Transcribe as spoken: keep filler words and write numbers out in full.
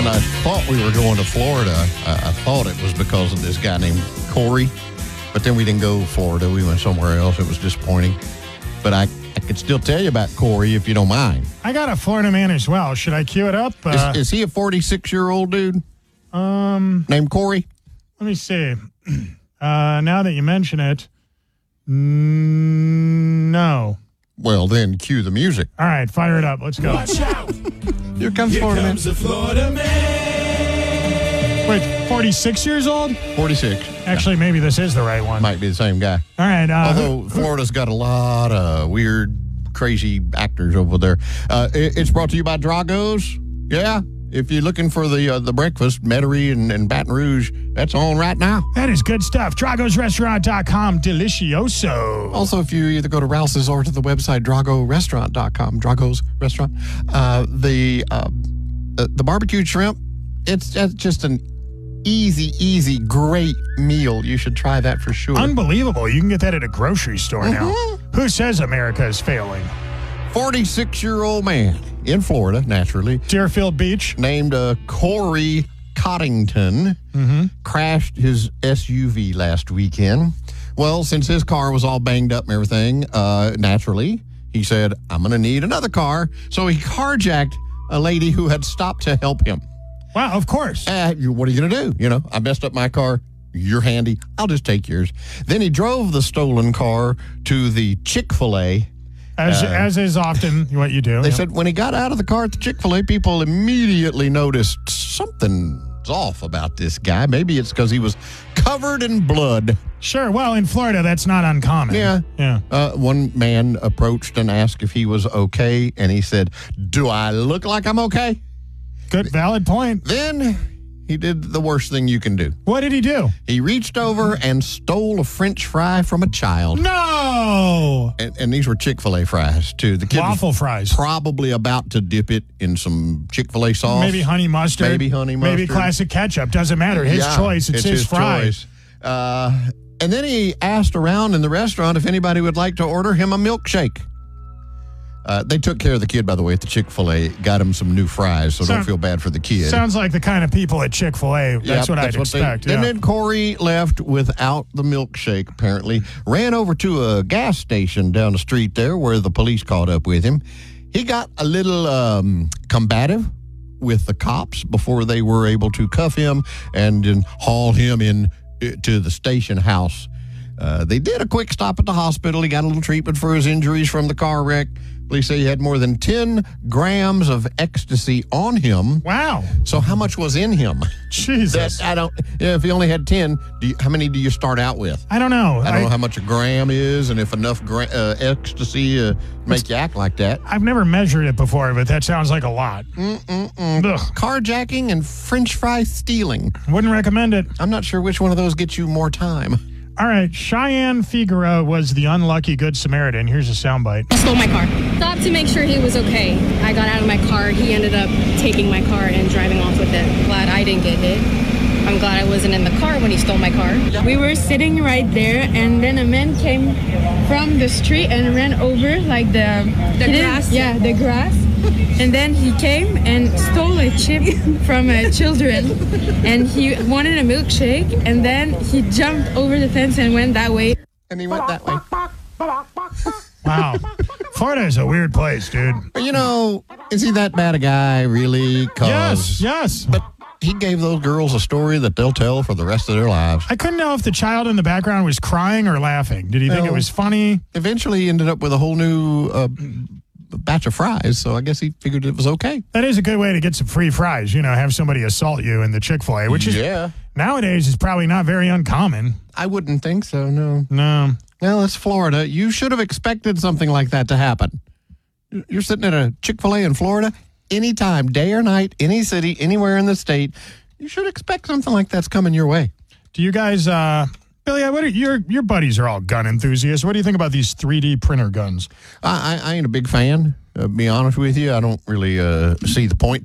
I thought we were going to Florida, I, I thought it was because of this guy named Corey. But then we didn't go to Florida. We went somewhere else. It was disappointing. But I, I could still tell you about Corey if you don't mind. I got a Florida man as well. Should I cue it up? Uh, is, is he a forty-six-year-old dude? Um, named Corey? Let me see. Uh, now that you mention it, mm, no. Well, then cue the music. All right, fire it up. Let's go. Watch out. Here comes Here Florida comes man. the Florida man. Wait, forty-six years old? forty-six. Actually, yeah. maybe this is the right one. Might be the same guy. All right. Uh, Although who, Florida's got a lot of weird, crazy actors over there. Uh, it, it's brought to you by Drago's. Yeah. If you're looking for the uh, the breakfast, Metairie and, and Baton Rouge, that's on right now. That is good stuff. Dragos Restaurant dot com. Delicioso. Also, if you either go to Rouse's or to the website Drago Restaurant dot com, Drago's Restaurant, uh, the, uh, the the barbecued shrimp, it's uh, just an easy, easy, great meal. You should try that for sure. Unbelievable. You can get that at a grocery store Mm-hmm. now. Who says America is failing? forty-six-year-old man in Florida, naturally, Deerfield Beach. named uh, Corey Coddington, Mm-hmm. crashed his S U V last weekend. Well, since his car was all banged up and everything, uh, naturally, he said, I'm going to need another car. So he carjacked a lady who had stopped to help him. Wow, of course. Uh, you- what are you going to do? You know, I messed up my car. You're handy. I'll just take yours. Then he drove the stolen car to the Chick-fil-A. As, as is often what you do. They Yep. said when he got out of the car at the Chick-fil-A, people immediately noticed something's off about this guy. Maybe it's because he was covered in blood. Sure. Well, in Florida, that's not uncommon. Yeah. Yeah. Uh, one man approached and asked if he was okay, and he said, do I look like I'm okay? Good, valid point. Then he did the worst thing you can do. What did he do? He reached over and stole a French fry from a child. No. And, and these were Chick-fil-A fries, too. The kid Waffle was fries. probably about to dip it in some Chick-fil-A sauce. Maybe honey mustard. Maybe honey Maybe mustard. classic ketchup. Doesn't matter. His Yeah, choice. It's, his, fry. choice. Uh, and then he asked around in the restaurant if anybody would like to order him a milkshake. Uh, they took care of the kid, by the way, at the Chick-fil-A. Got him some new fries, so Sound- don't feel bad for the kid. Sounds like the kind of people at Chick-fil-A. That's Yep, what I'd they- expect. And yeah. then Corey left without the milkshake, apparently. Ran over to a gas station down the street there where the police caught up with him. He got a little um, combative with the cops before they were able to cuff him and then haul him in uh, to the station house. Uh, they did a quick stop at the hospital. He got a little treatment for his injuries from the car wreck. Police say he had more than ten grams of ecstasy on him. Wow. So how much was in him? Jesus. That I don't. Yeah, if you only had ten, do you, how many do you start out with? I don't know. I don't know how much a gram is, and if enough gra- uh, ecstasy uh, make you act like that. I've never measured it before, but that sounds like a lot. Mm-mm-mm. Ugh. Carjacking and French fry stealing. Wouldn't recommend it. I'm not sure which one of those gets you more time. All right. Cheyenne Figueroa was the unlucky Good Samaritan. Here's a soundbite. Stole my car. Stopped to make sure he was okay. I got out of my car. He ended up taking my car and driving off with it. Glad I didn't get hit. I'm glad I wasn't in the car when he stole my car. We were sitting right there, and then a man came from the street and ran over like the The he didn't- grass? Yeah, the grass. And then he came and stole a chip from uh, children, and he wanted a milkshake. And then he jumped over the fence and went that way. And he went that way. Wow. Florida is a weird place, dude. But you know, is he that bad a guy, really? 'Cause- Yes, yes. But he gave those girls a story that they'll tell for the rest of their lives. I couldn't know if the child in the background was crying or laughing. Did he think it Well, was funny? Eventually, he ended up with a whole new uh, batch of fries, so I guess he figured it was okay. That is a good way to get some free fries. You know, have somebody assault you in the Chick-fil-A, which is Yeah. nowadays is probably not very uncommon. I wouldn't think so, no. No. Well, it's Florida. You should have expected something like that to happen. You're sitting at a Chick-fil-A in Florida, anytime, day or night, any city, anywhere in the state, you should expect something like that's coming your way. Do you guys, uh, Billy, what are, your your buddies are all gun enthusiasts. What do you think about these three D printer guns? I, I, I ain't a big fan, uh, be honest with you. I don't really uh, see the point